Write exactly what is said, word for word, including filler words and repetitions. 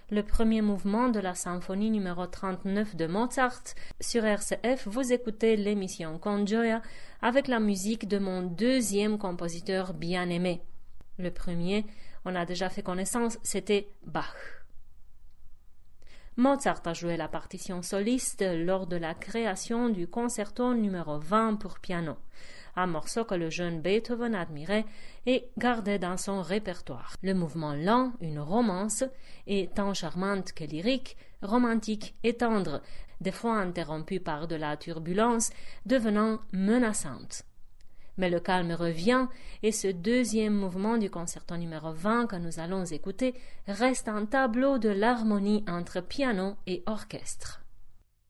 le premier mouvement de la symphonie numéro trente-neuf de Mozart. Sur R C F, vous écoutez l'émission Con Gioia avec la musique de mon deuxième compositeur bien-aimé. Le premier, on a déjà fait connaissance, c'était Bach. Mozart a joué la partition soliste lors de la création du concerto numéro vingt pour piano, un morceau que le jeune Beethoven admirait et gardait dans son répertoire. Le mouvement lent, une romance, est tant charmante que lyrique, romantique et tendre, des fois interrompue par de la turbulence, devenant menaçante. Mais le calme revient et ce deuxième mouvement du concerto numéro vingt que nous allons écouter reste un tableau de l'harmonie entre piano et orchestre.